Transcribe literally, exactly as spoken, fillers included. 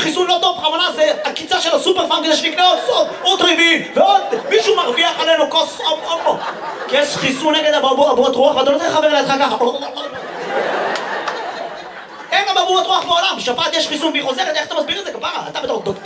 חיסון לא טוב, בכוונה זה הקיצה של הסופר פארם כדי שנקנה עוד סוד, עוד רביעי, ועוד מישהו מרוויח עלינו כוס אום אום אום. כי יש חיסון נגד אבעבועות רוח, ואתה לא צריך לחבר לידך ככה. אין אבעבועות רוח בעולם, בשפעת יש חיסון והיא חוזרת, איך אתה מסביר את זה? כפרה, אתה בתור דוקטור.